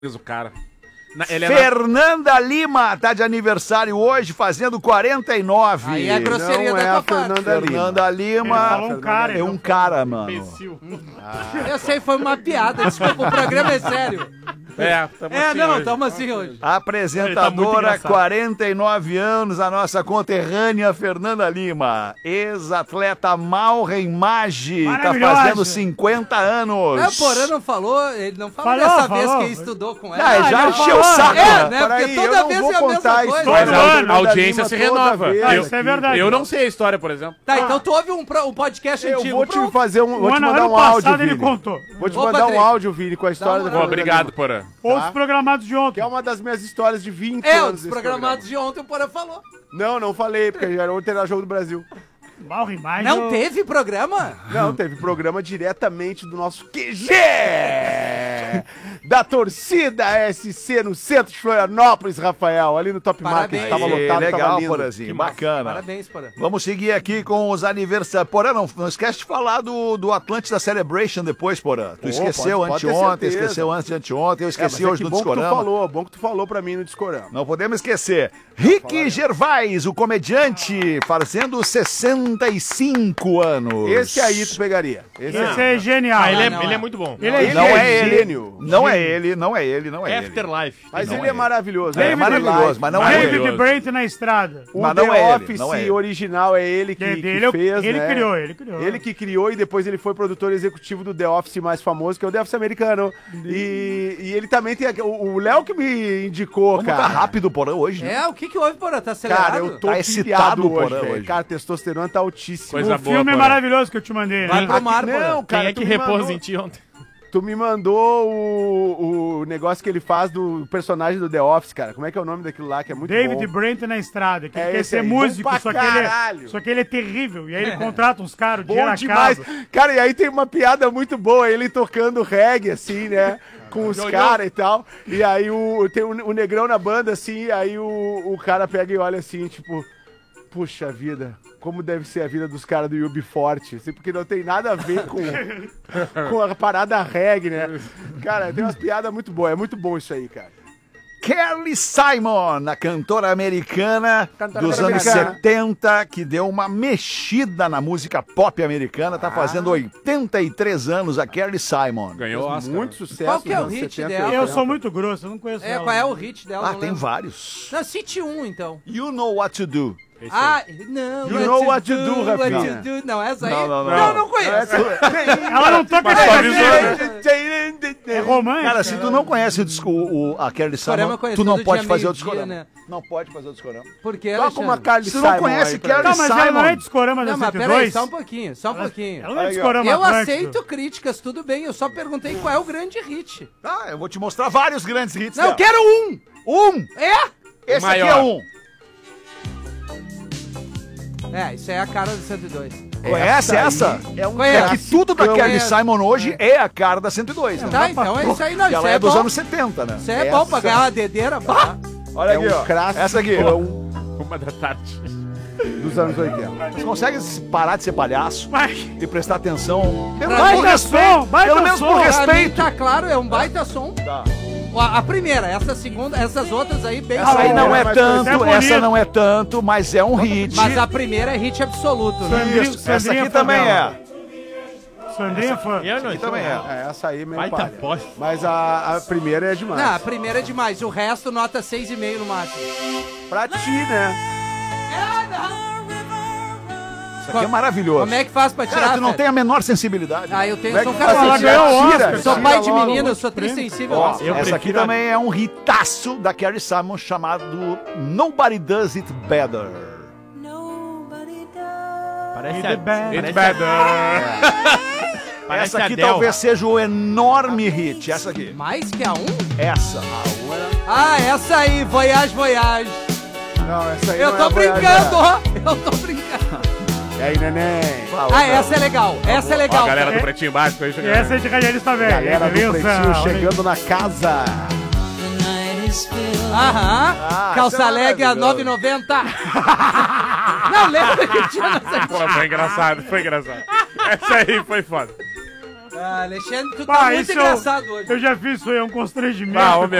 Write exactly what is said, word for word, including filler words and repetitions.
o cara. Na, ele Fernanda é na... Lima tá de aniversário hoje, fazendo quarenta e nove. Aí é a grosseria Não da é tua a Fernanda, parte. Fernanda Lima. Lima falou um cara, é um cara, mano. Ah. Eu sei, foi uma piada. Desculpa, o programa é sério. É, tamo é assim não, hoje. tamo assim hoje. Apresentadora, tá quarenta e nove anos, a nossa conterrânea Fernanda Lima. Ex-atleta Maureen Maggi, tá fazendo cinquenta anos. É, o Porã não falou, ele não falou, falou dessa falou. vez que estudou com ela. Ah, já encheu o saco. É, né? Porque Peraí, toda vez é a mesma coisa. Mas a, ano, a audiência se renova. Ah, Eu, isso é verdade. eu não sei a história, por exemplo. Tá, então tu ouve um, pro- um podcast Eu antigo. vou te pronto. fazer um, vou O te ano, mandar ano um áudio, passado ele Vini. contou. Vou te Ô, mandar Patrick. um áudio, Vini, com a história Dá da uma- Pô, obrigado, Porã. Ou Tá. os programados de ontem. Que é uma das minhas histórias de vinte É, anos. os desse programados de ontem o Porã falou. programa. Não, não falei, porque já era ontem era Jogo do Brasil. Mauro Imagem. Não teve programa? Não, teve programa diretamente do nosso Q G! Da torcida S C no centro de Florianópolis, Rafael, ali no Top Parabéns. Market. Tava Aê, lotado, legal, tava lindo. Porazinho, bacana. Parabéns, Porã. Vamos seguir aqui com os aniversários. Porã, não, não esquece de falar do, do Atlântida Celebration depois, Porã. Tu Pô, esqueceu pode- pode ter anteontem, certeza. esqueceu antes de anteontem, eu É, esqueci mas é hoje que no bom que tu Discorama. falou, bom que tu falou pra mim no Discorama. Não podemos esquecer. Rick Gervais, o comediante, fazendo sessenta e cinco anos. Esse aí tu pegaria. Esse aí. Esse é genial. Ah, ele, é, não, ele é. é muito bom. Ele é Ele Não é é ele. gênio. Não é ele, não é ele, não é ele. Afterlife. Mas Não ele é é maravilhoso. É né? maravilhoso, mas não é ele. David Brent na estrada. O Mas The não é ele, Office não é ele. original é ele que, De- que dele, fez, ele né? criou, ele criou. Ele que criou e depois ele foi produtor executivo do The Office mais famoso, que é o The Office americano. E, e ele também tem... aqui- O o Léo que me indicou, Como tá cara. rápido o Porã hoje, né? É, o que que houve, Porã? Tá acelerado? Cara, eu tô Tá pilhado excitado o hoje, Porã velho. hoje. Cara, a testosterona tá altíssima. Coisa O boa, filme é Porã. maravilhoso que eu te mandei, Vai né? pro mar, Porã. Não, cara, Quem é tu que me repôs mandou- em ti ontem? Tu me mandou o, o negócio que ele faz do personagem do The Office, cara. Como é que é o nome daquilo lá, que é muito David bom? Brent na estrada, que É ele quer esse ser aí, bom músico, pra só que, ele é, caralho. só que ele é terrível. E aí ele contrata uns caras, o Bom dinheiro demais. acaba. Cara, e aí tem uma piada muito boa, ele tocando reggae, assim, né? Com os caras e tal. E aí o, tem o, o negrão na banda, assim, e aí o, o cara pega e olha assim, tipo... Puxa vida, como deve ser a vida dos caras do U B Forte, assim, porque não tem nada a ver com, com a parada reggae, né? Cara, tem umas piadas muito boas, é muito bom isso aí, cara. Kelly Simon, a cantora americana Cantora dos anos americana. setenta, que deu uma mexida na música pop americana, tá fazendo Ah. oitenta e três anos a Kelly Simon. Ganhou o Oscar. Muito sucesso. Qual que é o nos hit setenta e dela? oitenta. Eu sou muito grosso, eu não conheço É, ela. qual é o hit dela? Ah, Não tem lembro. vários. Não, cite um, então. You Know What to Do. Ah, não. You know what to do, what Rafinha. to do. Não, essa aí. Não, não, não. Não, não conheço. Ela não toca Mas essa só música. É É romântica. Cara, se tu não conhece o disco, o, a Kelly Discorama Simon, eu conheço tu não todo pode dia, fazer o meio-dia, discorama. né? Não pode fazer o discorama. Por que, Toca uma Alexandre? Carly Se tu não Simon conhece aí pra Kelly Não, mas ela não é Simon. discorama da Não, mas cento e peraí, dois. só um pouquinho, só um pouquinho. Ela não é Aí, ó. discorama Eu Atlântico. aceito críticas, tudo bem. Eu só perguntei qual é o grande hit. Ah, eu vou te mostrar vários grandes hits Não, eu dela. quero um. Um! É? Esse Maior. aqui é um. É, isso aí é a cara do cento e dois. Conhece essa? É um Conheço. É que tudo da Eu Kelly conheço. Simon hoje é a cara da cento e dois, né? Tá, então é isso aí. Não, E isso ela aí é é dos bom. anos setenta, né? Isso aí é bom pra ganhar uma dedeira. Bah. Olha É aqui, um ó. clássico Essa aqui. Uma da tarde. dos anos oitenta. Você consegue parar de ser palhaço Vai. e prestar atenção? Pelo Baita menos por respeito. som, baita Pelo menos som. por Pra mim respeito. tá claro, é um baita som. Tá. A, a primeira, essa segunda, essas outras aí bem Essa aí não é mas tanto, é bonito. essa não é tanto, mas é um hit. Mas a primeira é hit absoluto, né? Sandrinha- Isso, essa Sandrinha aqui também Favela. é. Sandrinha fã. Eu não Aqui também é. É, essa aí é meio Baita palha. bosta. Mas a, a primeira é demais. Não, a primeira é demais. O resto, nota seis vírgula cinco no máximo. Pra ti, né? Isso aqui é maravilhoso. Como é que faz pra tirar? Cara, tu não velho? tem a menor sensibilidade. Ah, eu tenho. Como é Sou um que cara faz? Ela sensível. ganhou o Tira, Oscar. Sou tira pai de logo. menina, eu sou trissensível. Ó, Eu essa aqui prefiro a- também é um hitaço da Kelly Simon chamado Nobody Does It Better. Parece The a... Bad. It's better. Parece Essa a aqui Adele. talvez seja o enorme hit. Essa aqui. Mais que a um? Essa. Ah, essa aí, Voyage, Voyage. Não, essa aí Eu não tô é a brincando, Voyager. ó. Eu tô brincando. E aí, neném? Fala, Ah, cara. essa é legal. Essa é Ó, legal. a galera do É. Pretinho Básico aí E chegando. essa é de radialista velho. Galera do beleza? Pretinho Olha aí. chegando na casa. Aham. Ah, Calça essa é leg a nove maravilhosa. e noventa. Não, lembra que tinha nessa Pô, foi engraçado, foi engraçado. Essa aí foi foda. Ah, Alexandre, tu Bah, tá muito isso eu- engraçado hoje. Eu já fiz isso aí, é um constrangimento. Ah, ô, meu.